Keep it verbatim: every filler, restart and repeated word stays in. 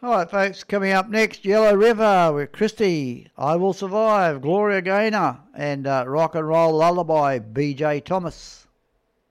All right, folks, coming up next, Yellow River with Christy, I Will Survive, Gloria Gaynor, and uh, Rock and Roll Lullaby, B J Thomas.